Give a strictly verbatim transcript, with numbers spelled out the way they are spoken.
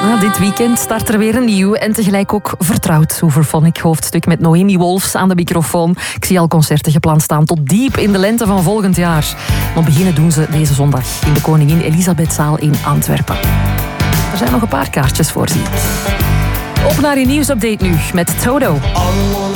Ah, dit weekend start er weer een nieuw en tegelijk ook vertrouwd Hooverphonic hoofdstuk met Noemi Wolfs aan de microfoon. Ik zie al concerten gepland staan tot diep in de lente van volgend jaar. Maar beginnen doen ze deze zondag in de Koningin Elisabethzaal in Antwerpen. Er zijn nog een paar kaartjes voor, zie ik. Op naar je nieuwsupdate nu met Toto.